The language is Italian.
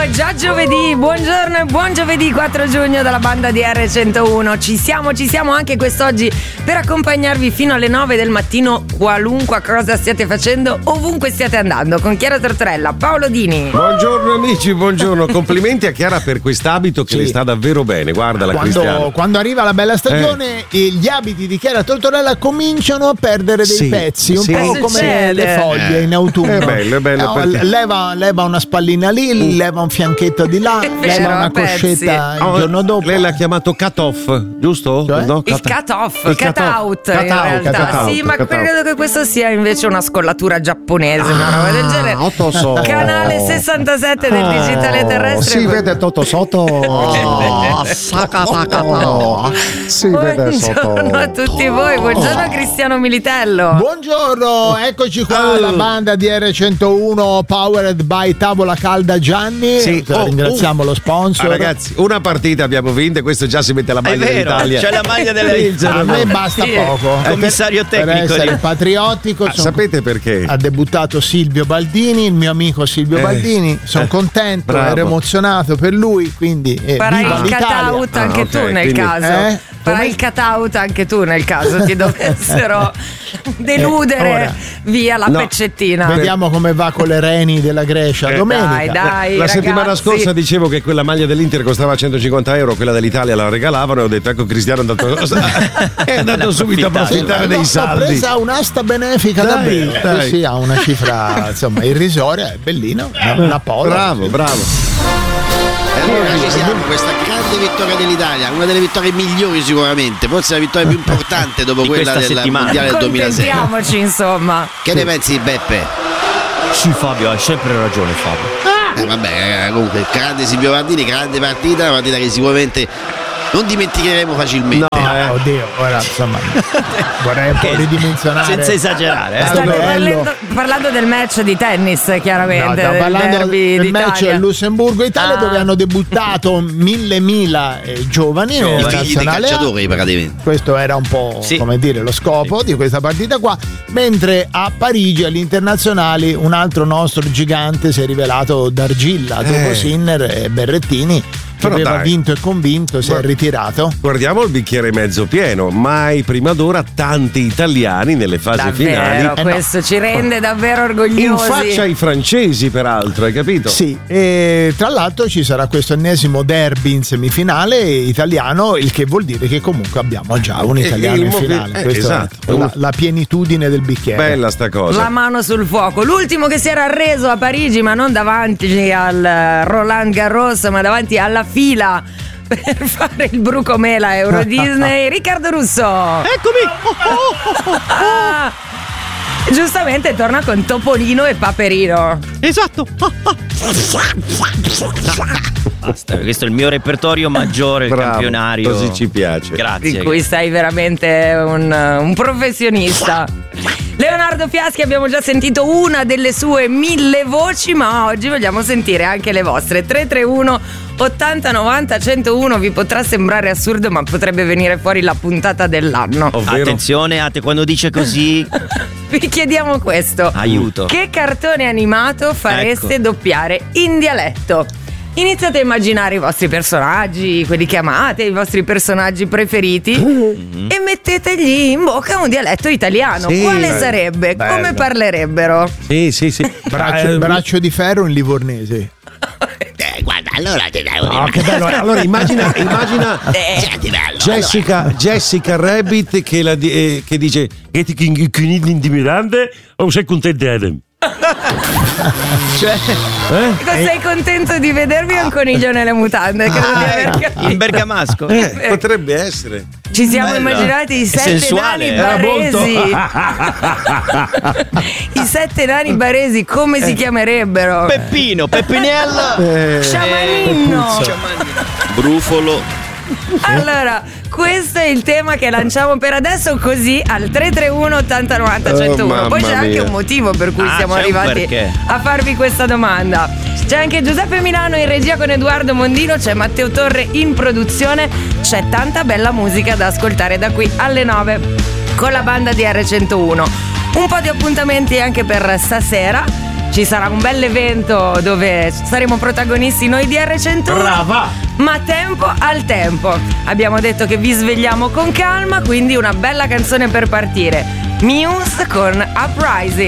è già giovedì, buongiorno e buon giovedì 4 giugno dalla banda di R101. Ci siamo anche quest'oggi per accompagnarvi fino alle 9 del mattino, qualunque cosa stiate facendo, ovunque stiate andando, con Chiara Tortorella, Paolo Dini. Buongiorno amici, buongiorno, complimenti a Chiara per quest'abito che le sta davvero bene, guardala Cristiano. Quando arriva la bella stagione gli abiti di Chiara Tortorella cominciano a perdere dei pezzi, un po' come le foglie in autunno. È bello leva una spallina lì, leva un fianchetto di là, leva una coscetta il giorno dopo. Lei l'ha chiamato cut-off, giusto? Cioè? No, Il cut-off, cut-out in realtà. Sì, ma credo che questo sia invece una scollatura giapponese, una roba del genere. Canale 67 del digitale terrestre. Si vede tutto sotto. Si vede sotto. Buongiorno a tutti voi, buongiorno a Cristiano Militello. Buongiorno, eccoci qua la banda di R101 powered by Tavola Calda Gianni. Sì. Ringraziamo lo sponsor. Ragazzi, una partita abbiamo vinto e questo già si mette la maglia dell'Italia. C'è la maglia dell'Italia. A me basta poco. Commissario per tecnico. essere patriottico. Sapete perché? Ha debuttato Silvio Baldini, il mio amico Silvio Baldini. Sono contento, bravo. ero emozionato per lui, quindi farai viva il l'Italia. cut-out anche tu nel quindi, caso. Farai il cut-out anche tu nel caso ti dovessero deludere via la peccettina. Vediamo come va con le reni della Grecia domenica. Dai, la ragazzi. settimana scorsa dicevo che quella maglia dell'Inter costava 150 euro, quella dell'Italia la regalavano e ho detto ecco Cristiano è andato subito a approfittare dei Ho saldi. presa un'asta benefica da Bill. Sì, ha una cifra insomma irrisoria, è bellino, una pola. Bravo. E allora ci siamo, questa grande vittoria dell'Italia, una delle vittorie migliori sicuramente, forse la vittoria più importante dopo quella del mondiale del 2006. Contentiamoci insomma. Che ne pensi Beppe? Sì Fabio, hai sempre ragione Fabio. Vabbè, comunque grande Silvio Baldini, grande partita, una partita che sicuramente non dimenticheremo facilmente. Oddio, ora insomma vorrei un po' ridimensionare. Senza esagerare. Stai parlando del match di tennis, chiaramente. Sto parlando del match d'Italia. Lussemburgo-Italia dove hanno debuttato mille giovani nella Figli di nazionale. calciatori praticamente. Questo era un po' come dire lo scopo di questa partita qua. Mentre a Parigi agli internazionali un altro nostro gigante si è rivelato d'argilla, dopo Sinner e Berrettini. Che aveva vinto e convinto, si è ritirato. Guardiamo il bicchiere mezzo pieno. Mai prima d'ora tanti italiani nelle fasi finali. Questo ci rende davvero orgogliosi. In faccia ai francesi, peraltro, hai capito? Sì, e tra l'altro ci sarà questo ennesimo derby in semifinale italiano, il che vuol dire che comunque abbiamo già un italiano in finale. Questa è la pienitudine del bicchiere. Bella sta cosa. La mano sul fuoco. L'ultimo che si era arreso a Parigi, ma non davanti al Roland Garros, ma davanti alla fila per fare il brucomela Euro Disney, Riccardo Russo. Eccomi. Giustamente torna con Topolino e Paperino. Esatto. Basta, questo è il mio repertorio maggiore, il campionario. Così ci piace. Di Grazie. cui sei veramente un professionista. Leonardo Fiaschi, abbiamo già sentito una delle sue 1000 voci, ma oggi vogliamo sentire anche le vostre. 331 80 90 101. Vi potrà sembrare assurdo, ma potrebbe venire fuori la puntata dell'anno. Attenzione, quando dice così Vi chiediamo questo: aiuto. che cartone animato fareste doppiare in dialetto? Iniziate a immaginare i vostri personaggi, quelli che amate, i vostri personaggi preferiti e mettetegli in bocca un dialetto italiano. Quale sarebbe? Bello. Come parlerebbero? Sì. Braccio di ferro in livornese. Guarda, allora ti dai che bello. Allora immagina Jessica Rabbit che dice che ti intimidante o sei contento? Sei contento di vedermi o un coniglio nelle mutande? Credo di aver capito. in bergamasco. Potrebbe essere. Ci siamo immaginati i 7 nani baresi. I 7 nani baresi come si chiamerebbero? Peppino, Peppinello, Sciamanino. Brufolo. Allora, questo è il tema che lanciamo per adesso, così al 331 80 90 101. Poi c'è anche un motivo per cui siamo arrivati a farvi questa domanda. C'è anche Giuseppe Milano in regia con Edoardo Mondino, c'è Matteo Torre in produzione, c'è tanta bella musica da ascoltare da qui alle 9 con la banda di R101. Un po' di appuntamenti anche per stasera. ci sarà un bel evento dove saremo protagonisti noi di R101. Brava! Ma tempo al tempo. Abbiamo detto che vi svegliamo con calma, quindi una bella canzone per partire. Muse con Uprising.